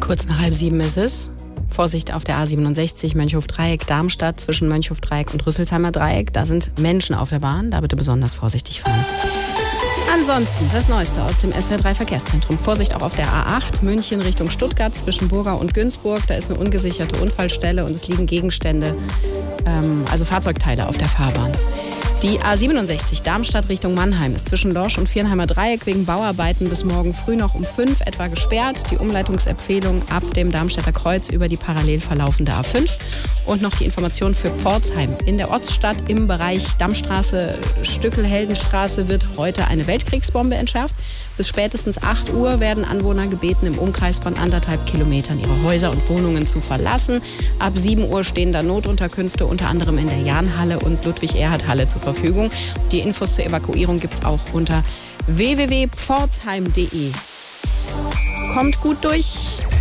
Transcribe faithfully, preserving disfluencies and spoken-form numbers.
Kurz nach halb sieben ist es. Vorsicht auf der A siebenundsechzig, Mönchhof-Dreieck, Darmstadt, zwischen Mönchhof-Dreieck und Rüsselsheimer Dreieck. Da sind Menschen auf der Bahn, da bitte besonders vorsichtig fahren. Ansonsten das Neueste aus dem S W R drei Verkehrszentrum. Vorsicht auch auf der A acht, München Richtung Stuttgart, zwischen Burgau und Günzburg. Da ist eine ungesicherte Unfallstelle und es liegen Gegenstände, ähm, also Fahrzeugteile auf der Fahrbahn. Die A siebenundsechzig Darmstadt Richtung Mannheim ist zwischen Lorsch und Viernheimer Dreieck wegen Bauarbeiten bis morgen früh noch um fünf etwa gesperrt. Die Umleitungsempfehlung ab dem Darmstädter Kreuz über die parallel verlaufende A fünf. Und noch die Information für Pforzheim. In der Ortsstadt im Bereich Dammstraße, Stückel-Heldenstraße wird heute eine Weltkriegsbombe entschärft. Bis spätestens acht Uhr werden Anwohner gebeten, im Umkreis von anderthalb Kilometern ihre Häuser und Wohnungen zu verlassen. Ab sieben Uhr stehen da Notunterkünfte, unter anderem in der Jahnhalle und Ludwig-Erhard-Halle zur Verfügung. Die Infos zur Evakuierung gibt es auch unter w w w punkt pforzheim punkt d e. Kommt gut durch.